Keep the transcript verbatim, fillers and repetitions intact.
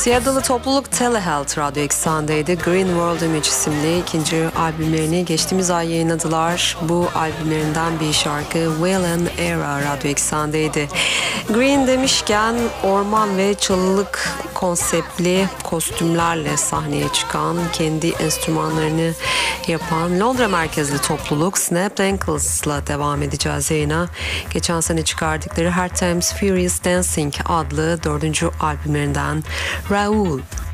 Seattle'lı topluluk Telehealth Radyo Eksen'deydi. Green World Image isimli ikinci albümlerini geçtiğimiz ay yayınladılar. Bu albümlerinden bir şarkı Well and Era Radyo Eksen'deydi. Green demişken orman ve çalılık konseptli kostümlerle sahneye çıkan, kendi enstrümanlarını yapan Londra merkezli topluluk Snapped Ankles'la devam edeceğiz yayına. Geçen sene çıkardıkları Hard Times Furious Dancing adlı dördüncü albümlerinden Raoul.